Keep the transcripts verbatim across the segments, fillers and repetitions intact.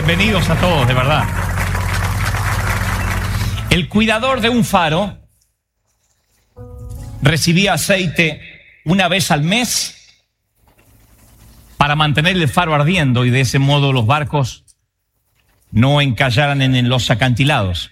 Bienvenidos a todos, de verdad. El cuidador de un faro recibía aceite una vez al mes para mantener el faro ardiendo y de ese modo los barcos no encallaran en los acantilados.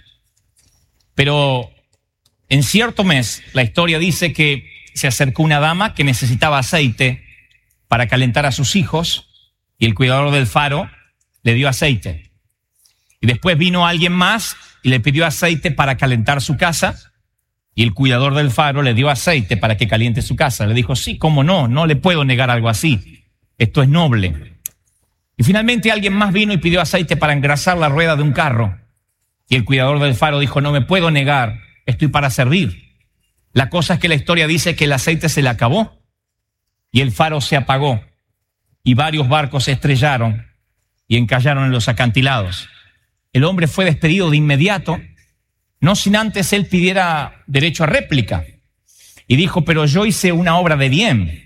Pero en cierto mes, la historia dice que se acercó una dama que necesitaba aceite para calentar a sus hijos y el cuidador del faro le dio aceite. Y después vino alguien más y le pidió aceite para calentar su casa y el cuidador del faro le dio aceite para que caliente su casa. Le dijo, sí, cómo no, no le puedo negar algo así. Esto es noble. Y finalmente alguien más vino y pidió aceite para engrasar la rueda de un carro. Y el cuidador del faro dijo, no me puedo negar, estoy para servir. La cosa es que la historia dice que el aceite se le acabó y el faro se apagó y varios barcos se estrellaron y encallaron en los acantilados. El hombre fue despedido de inmediato, no sin antes él pidiera derecho a réplica. Y dijo, pero yo hice una obra de bien.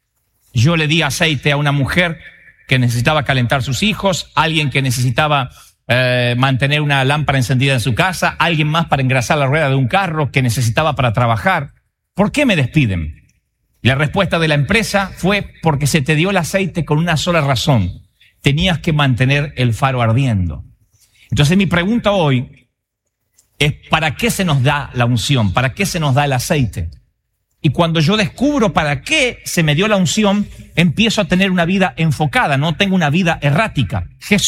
Yo le di aceite a una mujer que necesitaba calentar sus hijos, alguien que necesitaba eh, mantener una lámpara encendida en su casa, alguien más para engrasar la rueda de un carro que necesitaba para trabajar. ¿Por qué me despiden? Y la respuesta de la empresa fue porque se te dio el aceite con una sola razón. Tenías que mantener el faro ardiendo. Entonces mi pregunta hoy es, ¿para qué se nos da la unción? ¿Para qué se nos da el aceite? Y cuando yo descubro para qué se me dio la unción, empiezo a tener una vida enfocada, no tengo una vida errática.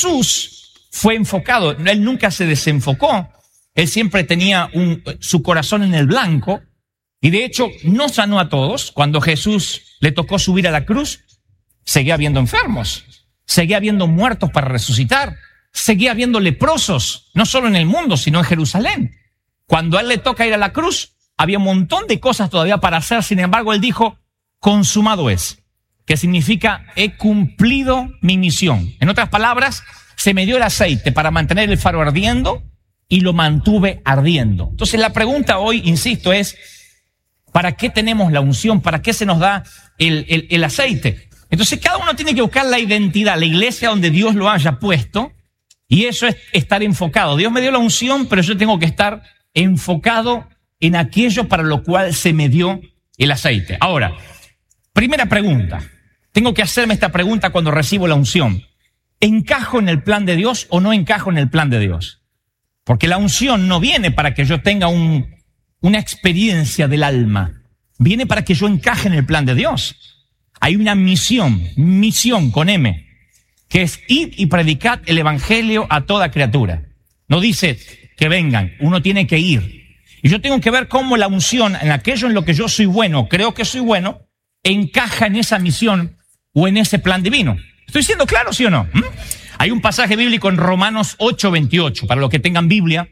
Jesús fue enfocado, él nunca se desenfocó, él siempre tenía un, su corazón en el blanco. Y de hecho, no sanó a todos. Cuando Jesús le tocó subir a la cruz, seguía habiendo enfermos, seguía habiendo muertos para resucitar, seguía habiendo leprosos, no solo en el mundo, sino en Jerusalén. Cuando a él le toca ir a la cruz, había un montón de cosas todavía para hacer. Sin embargo, él dijo, consumado es, que significa, he cumplido mi misión. En otras palabras, se me dio el aceite para mantener el faro ardiendo y lo mantuve ardiendo. Entonces la pregunta hoy, insisto, es, ¿para qué tenemos la unción? ¿Para qué se nos da el, el, el aceite? Entonces cada uno tiene que buscar la identidad, la iglesia donde Dios lo haya puesto, y eso es estar enfocado. Dios me dio la unción, pero yo tengo que estar enfocado en aquello para lo cual se me dio el aceite. Ahora, primera pregunta. Tengo que hacerme esta pregunta cuando recibo la unción. ¿Encajo en el plan de Dios o no encajo en el plan de Dios? Porque la unción no viene para que yo tenga un... una experiencia del alma. Viene para que yo encaje en el plan de Dios. Hay una misión, misión con M, que es id y predicad el evangelio a toda criatura. No dice que vengan, uno tiene que ir. Y yo tengo que ver cómo la unción, en aquello en lo que yo soy bueno, creo que soy bueno, encaja en esa misión o en ese plan divino. ¿Estoy siendo claro, sí o no? ¿Mm? Hay un pasaje bíblico en Romanos ocho veintiocho, para los que tengan Biblia.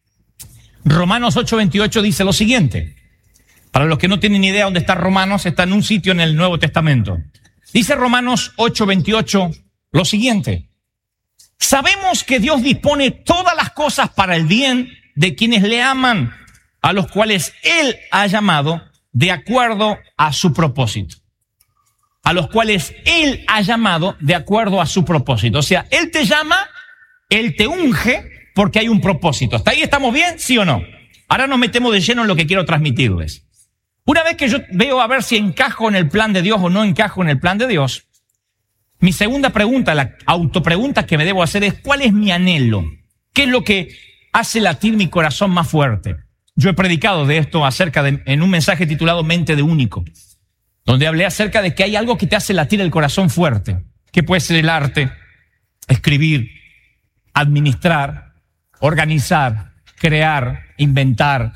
Romanos ocho veintiocho dice lo siguiente. Para los que no tienen idea dónde está Romanos, está en un sitio en el Nuevo Testamento. Dice Romanos ocho veintiocho lo siguiente. Sabemos que Dios dispone todas las cosas para el bien de quienes le aman, a los cuales Él ha llamado de acuerdo a su propósito. A los cuales Él ha llamado de acuerdo a su propósito. O sea, Él te llama, Él te unge, porque hay un propósito. ¿Hasta ahí estamos bien? ¿Sí o no? Ahora nos metemos de lleno en lo que quiero transmitirles. Una vez que yo veo a ver si encajo en el plan de Dios o no encajo en el plan de Dios, mi segunda pregunta, la autopregunta que me debo hacer es, ¿cuál es mi anhelo? ¿Qué es lo que hace latir mi corazón más fuerte? Yo he predicado de esto acerca de, en un mensaje titulado Mente de Único, donde hablé acerca de que hay algo que te hace latir el corazón fuerte, que puede ser el arte, escribir, administrar, organizar, crear, inventar,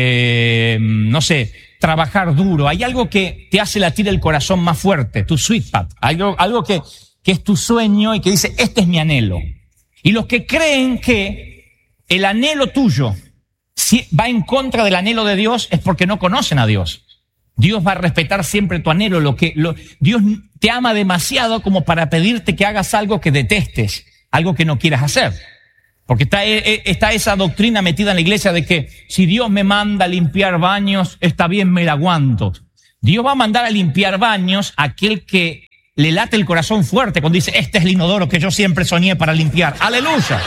eh, no sé, trabajar duro. Hay algo que te hace latir el corazón más fuerte, tu sweet spot, algo, algo que, que es tu sueño y que dice, este es mi anhelo. Y los que creen que el anhelo tuyo si va en contra del anhelo de Dios es porque no conocen a Dios. Dios va a respetar siempre tu anhelo. Lo que, lo, Dios te ama demasiado como para pedirte que hagas algo que detestes, algo que no quieras hacer. Porque está, está esa doctrina metida en la iglesia de que si Dios me manda a limpiar baños, está bien, me la aguanto. Dios va a mandar a limpiar baños a aquel que le late el corazón fuerte cuando dice, este es el inodoro que yo siempre soñé para limpiar. ¡Aleluya!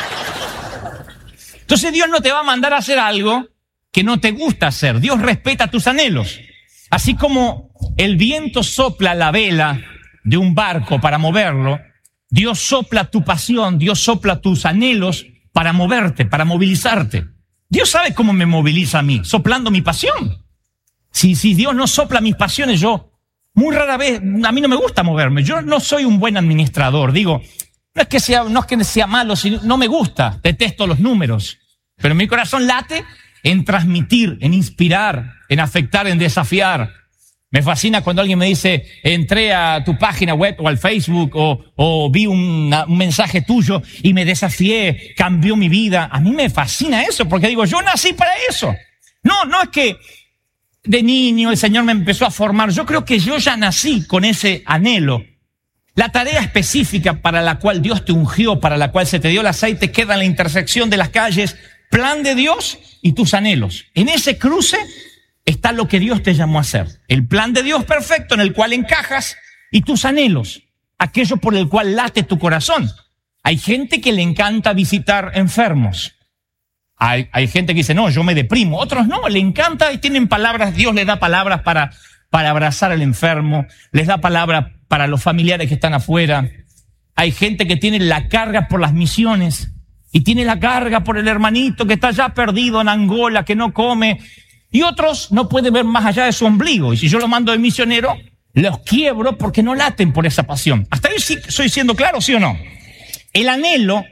Entonces Dios no te va a mandar a hacer algo que no te gusta hacer. Dios respeta tus anhelos. Así como el viento sopla la vela de un barco para moverlo, Dios sopla tu pasión, Dios sopla tus anhelos para moverte, para movilizarte. Dios sabe cómo me moviliza a mí, soplando mi pasión. Si, si Dios no sopla mis pasiones, yo muy rara vez, a mí no me gusta moverme. Yo no soy un buen administrador. Digo, no es que sea, no es que sea malo, sino, no me gusta, detesto los números. Pero mi corazón late en transmitir, en inspirar, en afectar, en desafiar. Me fascina cuando alguien me dice, entré a tu página web o al Facebook o, o vi una, un mensaje tuyo y me desafié, cambió mi vida. A mí me fascina eso porque digo, yo nací para eso. No, no es que de niño el Señor me empezó a formar. Yo creo que yo ya nací con ese anhelo. La tarea específica para la cual Dios te ungió, para la cual se te dio el aceite, queda en la intersección de las calles, plan de Dios y tus anhelos. En ese cruce está lo que Dios te llamó a hacer. El plan de Dios perfecto en el cual encajas y tus anhelos, aquello por el cual late tu corazón. Hay gente que le encanta visitar enfermos. Hay, hay gente que dice, no, yo me deprimo. Otros no, le encanta y tienen palabras. Dios les da palabras para, para abrazar al enfermo. Les da palabras para los familiares que están afuera. Hay gente que tiene la carga por las misiones y tiene la carga por el hermanito que está ya perdido en Angola, que no come. Y otros no pueden ver más allá de su ombligo. Y si yo lo mando de misionero, los quiebro porque no laten por esa pasión. ¿Hasta ahí sí estoy siendo claro, sí o no? El anhelo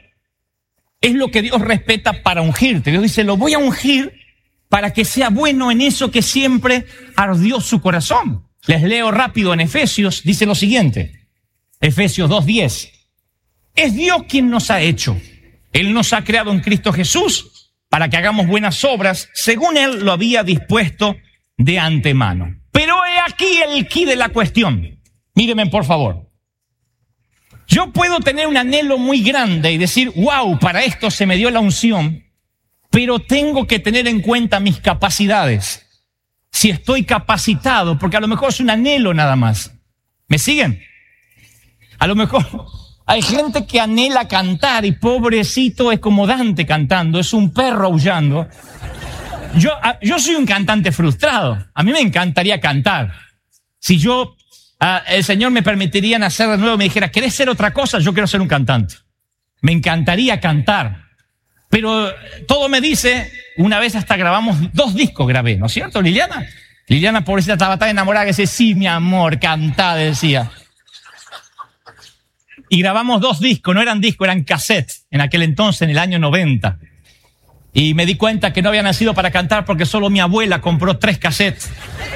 es lo que Dios respeta para ungirte. Dios dice, lo voy a ungir para que sea bueno en eso que siempre ardió su corazón. Les leo rápido en Efesios, dice lo siguiente. Efesios dos diez. Es Dios quien nos ha hecho. Él nos ha creado en Cristo Jesús para que hagamos buenas obras, según Él lo había dispuesto de antemano. Pero he aquí el quid de la cuestión. Mírenme, por favor. Yo puedo tener un anhelo muy grande y decir, wow, para esto se me dio la unción, pero tengo que tener en cuenta mis capacidades. Si estoy capacitado, porque a lo mejor es un anhelo nada más. ¿Me siguen? A lo mejor hay gente que anhela cantar y pobrecito es como Dante cantando, es un perro aullando. Yo, yo soy un cantante frustrado. A mí me encantaría cantar. Si yo, uh, el Señor me permitiría nacer de nuevo y me dijera, ¿querés ser otra cosa? Yo quiero ser un cantante. Me encantaría cantar. Pero todo me dice, una vez hasta grabamos, dos discos grabé, ¿no es cierto, Liliana? Liliana, pobrecita, estaba tan enamorada que decía, sí, mi amor, cantá, decía. Y grabamos dos discos, no eran discos, eran cassettes, en aquel entonces, en el año noventa. Y me di cuenta que no había nacido para cantar porque solo mi abuela compró tres cassettes.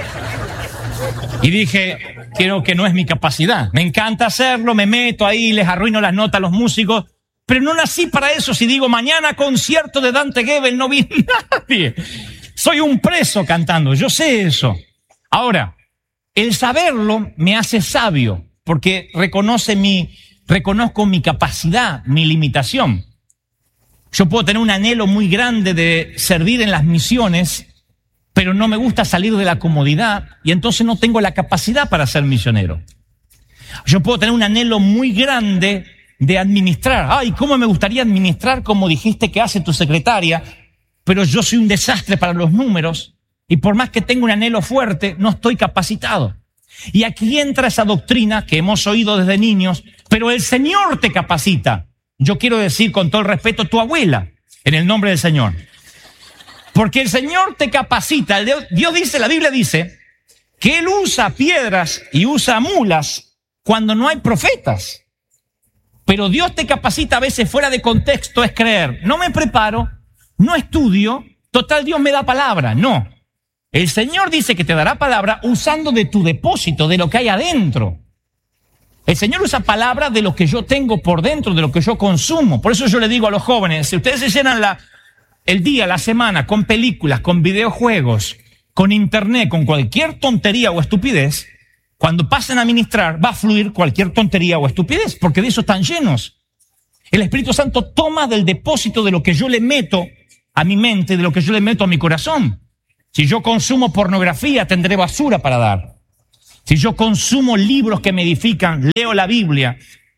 Y dije, creo que no es mi capacidad. Me encanta hacerlo, me meto ahí, les arruino las notas a los músicos, pero no nací para eso. Si digo, mañana concierto de Dante Gebel, no vi nadie. Soy un preso cantando, yo sé eso. Ahora, el saberlo me hace sabio, porque reconoce mi, reconozco mi capacidad, mi limitación. Yo puedo tener un anhelo muy grande de servir en las misiones, pero no me gusta salir de la comodidad y entonces no tengo la capacidad para ser misionero. Yo puedo tener un anhelo muy grande de administrar. Ay, cómo me gustaría administrar como dijiste que hace tu secretaria, pero yo soy un desastre para los números y por más que tenga un anhelo fuerte, no estoy capacitado. Y aquí entra esa doctrina que hemos oído desde niños, pero el Señor te capacita. Yo quiero decir con todo el respeto, tu abuela, en el nombre del Señor. Porque el Señor te capacita. Dios dice, la Biblia dice, que Él usa piedras y usa mulas cuando no hay profetas. Pero Dios te capacita a veces fuera de contexto, es creer. No me preparo, no estudio, total Dios me da palabra. No. El Señor dice que te dará palabra usando de tu depósito, de lo que hay adentro. El Señor usa palabra de lo que yo tengo por dentro, de lo que yo consumo. Por eso yo le digo a los jóvenes, si ustedes se llenan la, el día, la semana, con películas, con videojuegos, con internet, con cualquier tontería o estupidez, cuando pasen a ministrar va a fluir cualquier tontería o estupidez, porque de eso están llenos. El Espíritu Santo toma del depósito de lo que yo le meto a mi mente, de lo que yo le meto a mi corazón. Si yo consumo pornografía, tendré basura para dar. si yo consumo libros que me edifican, leo la Biblia,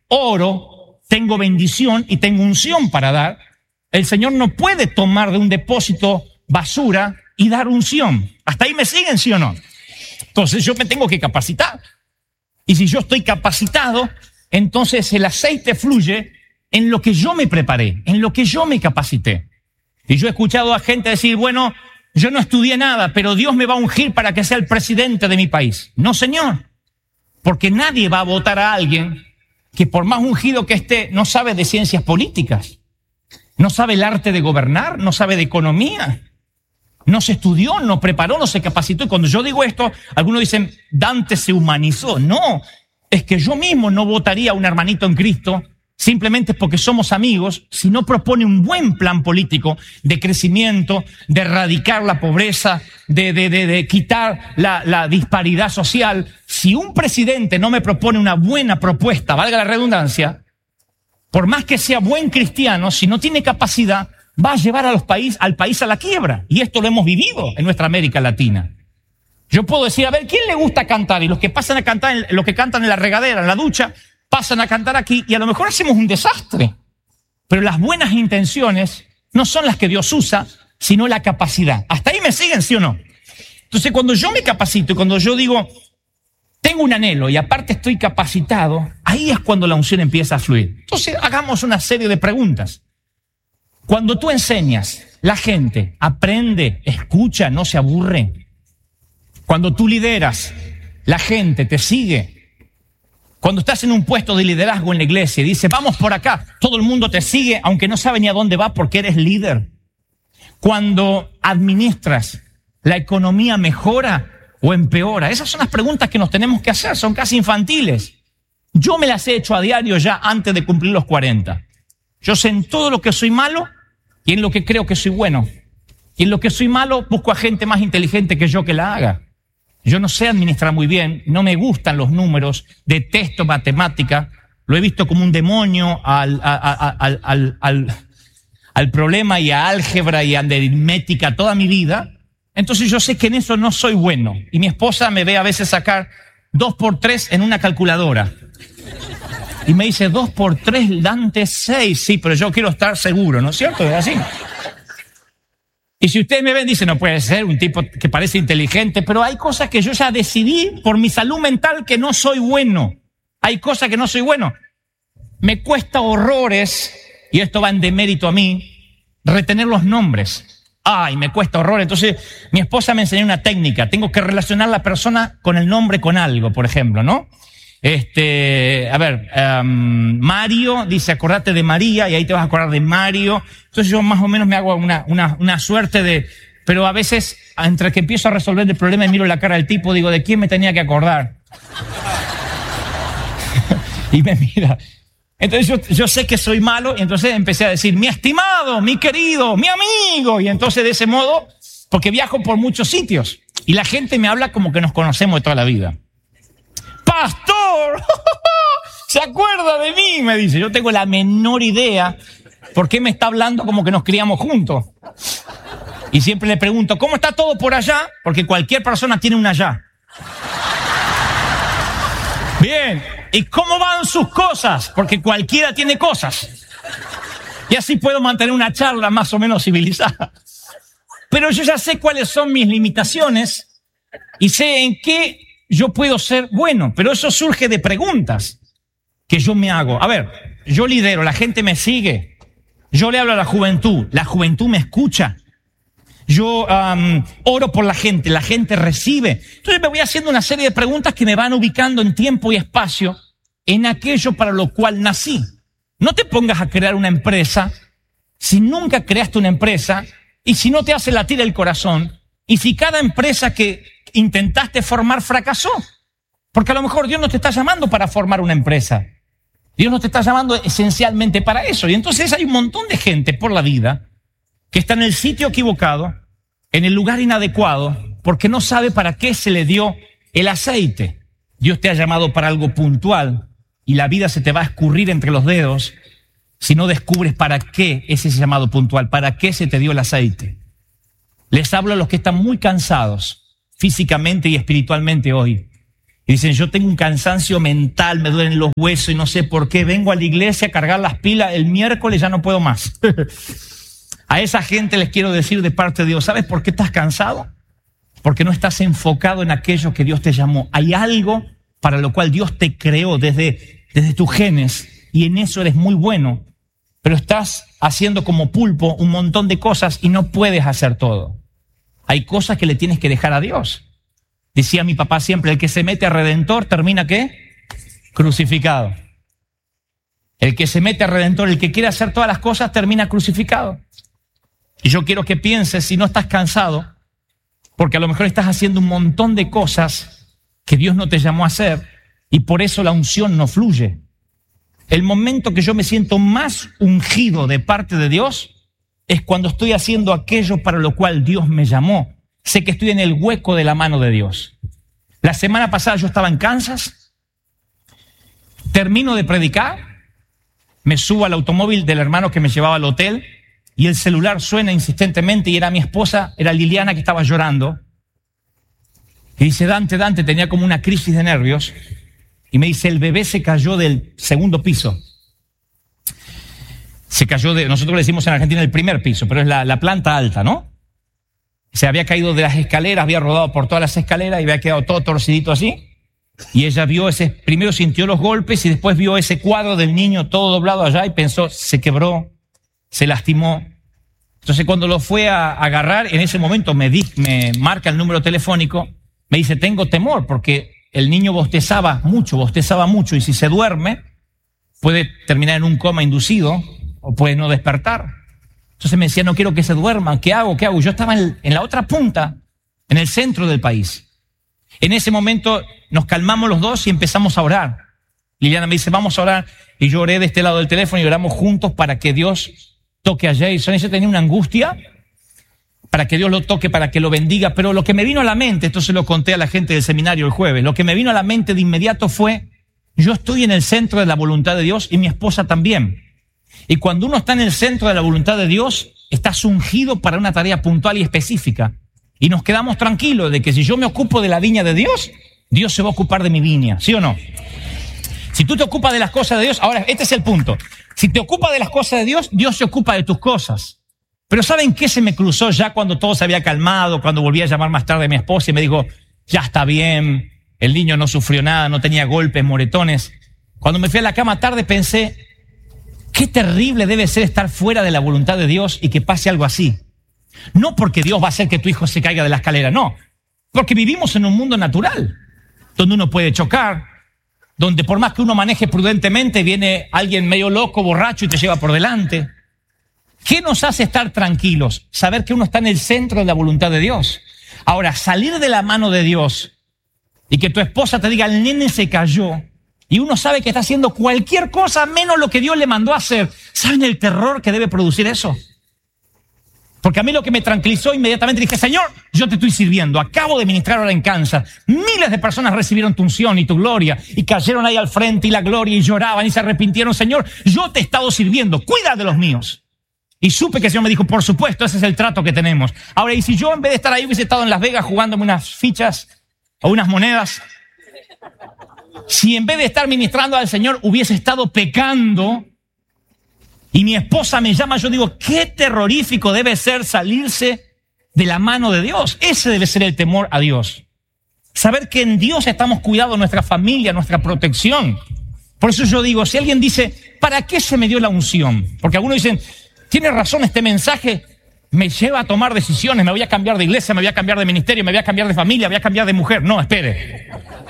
oro, tengo bendición y tengo unción para dar, el Señor no puede tomar de un depósito basura y dar unción. ¿Hasta ahí me siguen, sí o no? Entonces yo me tengo que capacitar. Y si yo estoy capacitado, entonces el aceite fluye en lo que yo me preparé, en lo que yo me capacité. Y yo he escuchado a gente decir, bueno, yo no estudié nada, pero Dios me va a ungir para que sea el presidente de mi país. No, señor, porque nadie va a votar a alguien que por más ungido que esté, no sabe de ciencias políticas, no sabe el arte de gobernar, no sabe de economía, no se estudió, no preparó, no se capacitó. Y cuando yo digo esto, algunos dicen, Dante se humanizó. No, es que yo mismo no votaría a un hermanito en Cristo simplemente porque somos amigos, si no propone un buen plan político de crecimiento, de erradicar la pobreza, de, de, de, de quitar la, la disparidad social. Si un presidente no me propone una buena propuesta, valga la redundancia, por más que sea buen cristiano, si no tiene capacidad, va a llevar a los país, al país a la quiebra. Y esto lo hemos vivido en nuestra América Latina. Yo puedo decir, a ver, ¿quién le gusta cantar? Y los que pasan a cantar, los que cantan en la regadera, en la ducha, pasan a cantar aquí y a lo mejor hacemos un desastre. Pero las buenas intenciones no son las que Dios usa, sino la capacidad. ¿Hasta ahí me siguen, sí o no? Entonces, cuando yo me capacito y cuando yo digo, tengo un anhelo y aparte estoy capacitado, ahí es cuando la unción empieza a fluir. Entonces, hagamos una serie de preguntas. Cuando tú enseñas, la gente aprende, escucha, no se aburre. Cuando tú lideras, la gente te sigue. Cuando estás en un puesto de liderazgo en la iglesia y dice, vamos por acá, todo el mundo te sigue, aunque no sabe ni a dónde va porque eres líder. Cuando administras, la economía mejora o empeora. Esas son las preguntas que nos tenemos que hacer, son casi infantiles. Yo me las he hecho a diario ya antes de cumplir los cuarenta. Yo sé en todo lo que soy malo y en lo que creo que soy bueno. Y en lo que soy malo busco a gente más inteligente que yo que la haga. Yo no sé administrar muy bien, no me gustan los números, detesto matemática, lo he visto como un demonio al, al, al, al, al, al problema y a álgebra y a aritmética toda mi vida. Entonces yo sé que en eso no soy bueno. Y mi esposa me ve a veces sacar dos por tres en una calculadora. Y me dice, dos por tres dan seis. Sí, pero yo quiero estar seguro, ¿no es cierto? Es así. Y si ustedes me ven, dicen, no puede ser un tipo que parece inteligente, pero hay cosas que yo ya decidí por mi salud mental que no soy bueno. Hay cosas que no soy bueno. Me cuesta horrores, y esto va en demérito a mí, retener los nombres. Ay, me cuesta horror. Entonces, mi esposa me enseñó una técnica. Tengo que relacionar a la persona con el nombre con algo, por ejemplo, ¿no? Este, a ver, um, Mario dice, acordate de María, y ahí te vas a acordar de Mario. Entonces yo más o menos me hago una, una, una suerte de, pero a veces, entre que empiezo a resolver el problema y miro la cara del tipo, digo, ¿de quién me tenía que acordar? Y me mira. Entonces yo, yo sé que soy malo, y entonces empecé a decir, mi estimado, mi querido, mi amigo. Y entonces de ese modo, porque viajo por muchos sitios, y la gente me habla como que nos conocemos de toda la vida. ¡Pastor! ¿Se acuerda de mí? Me dice. Yo tengo la menor idea por qué me está hablando como que nos criamos juntos. Y siempre le pregunto, ¿cómo está todo por allá? Porque cualquier persona tiene un allá. Bien. ¿Y cómo van sus cosas? Porque cualquiera tiene cosas. Y así puedo mantener una charla más o menos civilizada. Pero yo ya sé cuáles son mis limitaciones y sé en qué yo puedo ser bueno, pero eso surge de preguntas que yo me hago. A ver, yo lidero, la gente me sigue. Yo le hablo a la juventud, la juventud me escucha. Yo um, oro por la gente, la gente recibe. Entonces me voy haciendo una serie de preguntas que me van ubicando en tiempo y espacio en aquello para lo cual nací. No te pongas a crear una empresa si nunca creaste una empresa y si no te hace latir el corazón y si cada empresa que intentaste formar fracasó. Porque a lo mejor Dios no te está llamando para formar una empresa. Dios no te está llamando esencialmente para eso. Y entonces hay un montón de gente por la vida que está en el sitio equivocado, en el lugar inadecuado, porque no sabe para qué se le dio el aceite. Dios te ha llamado para algo puntual y la vida se te va a escurrir entre los dedos si no descubres para qué es ese llamado puntual, para qué se te dio el aceite. Les hablo a los que están muy cansados físicamente y espiritualmente hoy Y dicen, yo tengo un cansancio mental, me duelen los huesos y no sé por qué. Vengo a la iglesia a cargar las pilas, el miércoles ya no puedo más. A esa gente les quiero decir de parte de Dios, ¿sabes por qué estás cansado? Porque no estás enfocado en aquello que Dios te llamó. Hay algo para lo cual Dios te creó desde, desde tus genes y en eso eres muy bueno. Pero estás haciendo como pulpo un montón de cosas y no puedes hacer todo. Hay cosas que le tienes que dejar a Dios. Decía mi papá siempre, el que se mete a Redentor termina ¿qué? Crucificado. El que se mete a Redentor, el que quiere hacer todas las cosas termina crucificado. Y yo quiero que pienses, si no estás cansado, porque a lo mejor estás haciendo un montón de cosas que Dios no te llamó a hacer y por eso la unción no fluye. El momento que yo me siento más ungido de parte de Dios es cuando estoy haciendo aquello para lo cual Dios me llamó. Sé que estoy en el hueco de la mano de Dios. La semana pasada yo estaba en Kansas, termino de predicar, me subo al automóvil del hermano que me llevaba al hotel y el celular suena insistentemente y era mi esposa, era Liliana, que estaba llorando. Y dice, Dante, Dante, tenía como una crisis de nervios. Y me dice, el bebé se cayó del segundo piso. Se cayó de, nosotros le decimos en Argentina el primer piso, pero es la, la planta alta, ¿no? Se había caído de las escaleras, había rodado por todas las escaleras y había quedado todo torcidito así. Y ella vio ese, primero sintió los golpes y después vio ese cuadro del niño todo doblado allá y pensó, se quebró, se lastimó. Entonces cuando lo fue a agarrar, en ese momento me, di, me marca el número telefónico, me dice, tengo temor porque el niño bostezaba mucho, bostezaba mucho y si se duerme puede terminar en un coma inducido o puede no despertar. Entonces me decía, no quiero que se duerman, ¿qué hago? ¿Qué hago? Yo estaba en, en la otra punta, en el centro del país. En ese momento nos calmamos los dos y empezamos a orar. Liliana me dice, vamos a orar. Y yo oré de este lado del teléfono y oramos juntos para que Dios toque a Jason. Ella tenía una angustia para que Dios lo toque, para que lo bendiga. Pero lo que me vino a la mente, esto se lo conté a la gente del seminario el jueves, lo que me vino a la mente de inmediato fue, yo estoy en el centro de la voluntad de Dios y mi esposa también. Y cuando uno está en el centro de la voluntad de Dios, estás ungido para una tarea puntual y específica. Y nos quedamos tranquilos de que si yo me ocupo de la viña de Dios, Dios se va a ocupar de mi viña, ¿sí o no? Si tú te ocupas de las cosas de Dios, ahora este es el punto. Si te ocupas de las cosas de Dios, Dios se ocupa de tus cosas. Pero ¿saben qué se me cruzó ya cuando todo se había calmado? Cuando volví a llamar más tarde a mi esposa y me dijo, ya está bien, el niño no sufrió nada, no tenía golpes, moretones. Cuando me fui a la cama tarde pensé, qué terrible debe ser estar fuera de la voluntad de Dios y que pase algo así. No porque Dios va a hacer que tu hijo se caiga de la escalera, no. Porque vivimos en un mundo natural, donde uno puede chocar, donde por más que uno maneje prudentemente, viene alguien medio loco, borracho y te lleva por delante. ¿Qué nos hace estar tranquilos? Saber que uno está en el centro de la voluntad de Dios. Ahora, salir de la mano de Dios y que tu esposa te diga, el nene se cayó, y uno sabe que está haciendo cualquier cosa menos lo que Dios le mandó a hacer. ¿Saben el terror que debe producir eso? Porque a mí lo que me tranquilizó inmediatamente dije, Señor, yo te estoy sirviendo. Acabo de ministrar ahora en Kansas. Miles de personas recibieron tu unción y tu gloria y cayeron ahí al frente y la gloria y lloraban y se arrepintieron. Señor, yo te he estado sirviendo. Cuida de los míos. Y supe que el Señor me dijo, por supuesto, ese es el trato que tenemos. Ahora, y si yo en vez de estar ahí hubiese estado en Las Vegas jugándome unas fichas o unas monedas, si en vez de estar ministrando al Señor hubiese estado pecando y mi esposa me llama, yo digo, qué terrorífico debe ser salirse de la mano de Dios. Ese debe ser el temor a Dios. Saber que en Dios estamos cuidando nuestra familia, nuestra protección. Por eso yo digo, si alguien dice, ¿para qué se me dio la unción? Porque algunos dicen, tiene razón, este mensaje me lleva a tomar decisiones, me voy a cambiar de iglesia, me voy a cambiar de ministerio, me voy a cambiar de familia, me voy a cambiar de mujer. No, espere.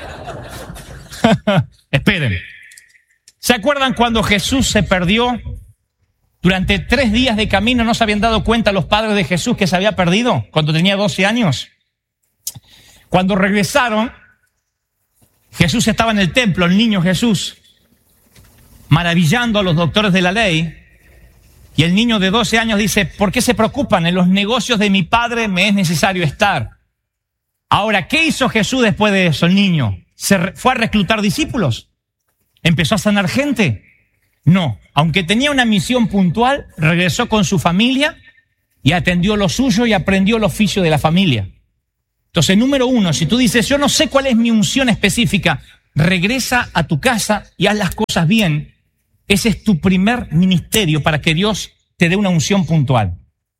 Esperen. ¿Se acuerdan cuando Jesús se perdió? Durante tres días de camino no se habían dado cuenta los padres de Jesús que se había perdido cuando tenía doce años. Cuando regresaron, Jesús estaba en el templo, el niño Jesús, maravillando a los doctores de la ley. Y el niño de doce años dice, ¿por qué se preocupan? En los negocios de mi padre me es necesario estar. Ahora, ¿qué hizo Jesús después de eso, el niño? ¿Se fue a reclutar discípulos? ¿Empezó a sanar gente? No. Aunque tenía una misión puntual, regresó con su familia y atendió lo suyo y aprendió el oficio de la familia. Entonces, número uno, si tú dices, yo no sé cuál es mi unción específica, regresa a tu casa y haz las cosas bien. Ese es tu primer ministerio para que Dios te dé una unción puntual.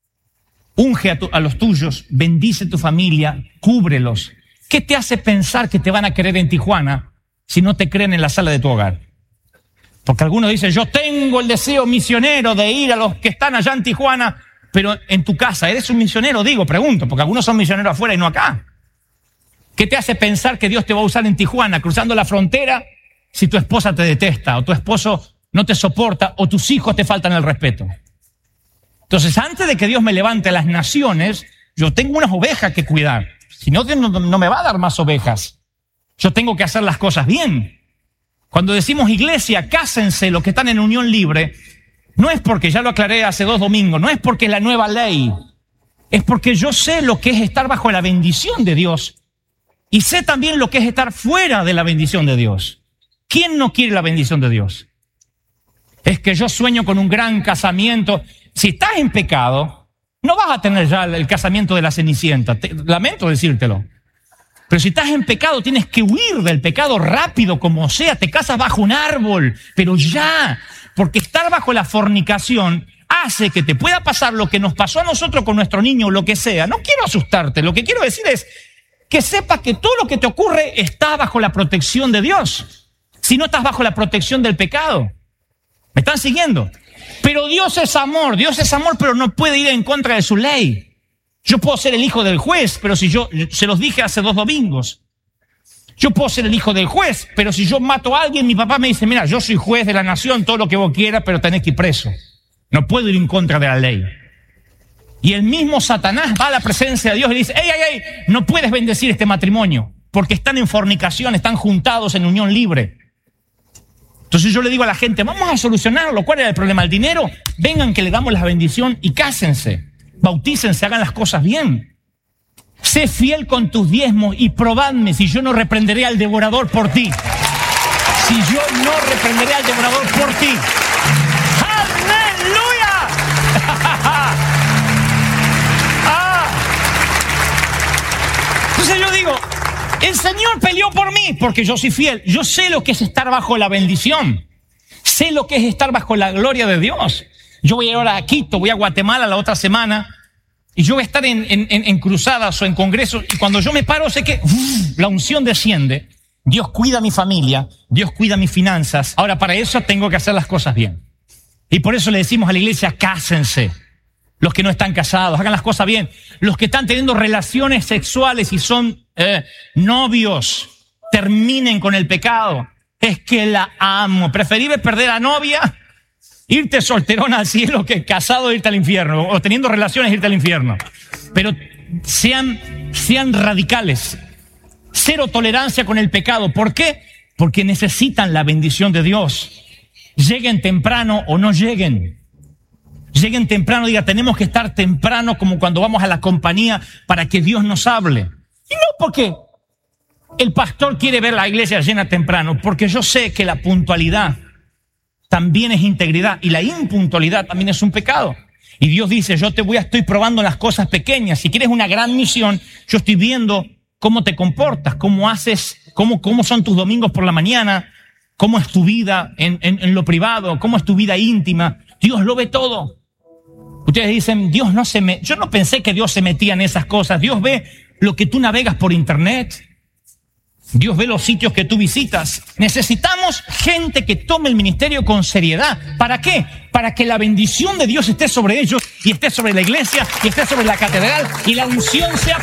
Unge a, tu, a los tuyos, bendice tu familia, cúbrelos. ¿Qué te hace pensar que te van a querer en Tijuana si no te creen en la sala de tu hogar? Porque algunos dicen, yo tengo el deseo misionero de ir a los que están allá en Tijuana, pero en tu casa, ¿eres un misionero? Digo, pregunto, porque algunos son misioneros afuera y no acá. ¿Qué te hace pensar que Dios te va a usar en Tijuana, cruzando la frontera, si tu esposa te detesta, o tu esposo no te soporta, o tus hijos te faltan el respeto? Entonces, antes de que Dios me levante a las naciones, yo tengo unas ovejas que cuidar. Si no, no, no me va a dar más ovejas. Yo tengo que hacer las cosas bien. Cuando decimos iglesia, cásense los que están en unión libre, no es porque, ya lo aclaré hace dos domingos, no es porque es la nueva ley. Es porque yo sé lo que es estar bajo la bendición de Dios y sé también lo que es estar fuera de la bendición de Dios. ¿Quién no quiere la bendición de Dios? Es que yo sueño con un gran casamiento. Si estás en pecado, no vas a tener ya el casamiento de la Cenicienta. Te, lamento decírtelo. Pero si estás en pecado, tienes que huir del pecado rápido, como sea. Te casas bajo un árbol, pero ya. Porque estar bajo la fornicación hace que te pueda pasar lo que nos pasó a nosotros con nuestro niño o lo que sea. No quiero asustarte. Lo que quiero decir es que sepas que todo lo que te ocurre está bajo la protección de Dios. Si no estás bajo la protección del pecado. ¿Me están siguiendo? Pero Dios es amor. Dios es amor, pero no puede ir en contra de su ley. Yo puedo ser el hijo del juez, pero si yo, se los dije hace dos domingos. Yo puedo ser el hijo del juez, pero si yo mato a alguien, mi papá me dice, mira, yo soy juez de la nación, todo lo que vos quieras, pero tenés que ir preso. No puedo ir en contra de la ley. Y el mismo Satanás va a la presencia de Dios y dice, ey, ey, ey, no puedes bendecir este matrimonio, porque están en fornicación, están juntados en unión libre. Entonces yo le digo a la gente, vamos a solucionarlo. ¿Cuál era el problema? ¿El dinero? Vengan que le damos la bendición y cásense. Bautícense, hagan las cosas bien. Sé fiel con tus diezmos y probadme si yo no reprenderé al devorador por ti. Si yo no reprenderé al devorador por ti. ¡Aleluya! ah. Entonces yo digo, el Señor peleó por mí porque yo soy fiel. Yo sé lo que es estar bajo la bendición. Sé lo que es estar bajo la gloria de Dios. Yo voy ahora a Quito, voy a Guatemala la otra semana y yo voy a estar en, en, en cruzadas o en congresos y cuando yo me paro sé que uf, la unción desciende. Dios cuida a mi familia, Dios cuida mis finanzas. Ahora para eso tengo que hacer las cosas bien. Y por eso le decimos a la iglesia, cásense. Los que no están casados, hagan las cosas bien. Los que están teniendo relaciones sexuales y son eh, novios, terminen con el pecado. Es que la amo. Preferible perder a novia, irte solterón al cielo que casado irte al infierno, o teniendo relaciones irte al infierno. Pero sean, sean radicales. Cero tolerancia con el pecado. ¿Por qué? Porque necesitan la bendición de Dios. Lleguen temprano o no lleguen. Lleguen temprano, diga, tenemos que estar temprano como cuando vamos a la compañía para que Dios nos hable. Y no porque el pastor quiere ver la iglesia llena temprano, porque yo sé que la puntualidad también es integridad y la impuntualidad también es un pecado. Y Dios dice, yo te voy a, estoy probando las cosas pequeñas. Si quieres una gran misión, yo estoy viendo cómo te comportas, cómo haces, cómo, cómo son tus domingos por la mañana, cómo es tu vida en, en, en lo privado, cómo es tu vida íntima. Dios lo ve todo. Ustedes dicen, Dios no se me... Yo no pensé que Dios se metía en esas cosas. Dios ve lo que tú navegas por internet. Dios ve los sitios que tú visitas. Necesitamos gente que tome el ministerio con seriedad. ¿Para qué? Para que la bendición de Dios esté sobre ellos y esté sobre la iglesia y esté sobre la catedral y la unción sea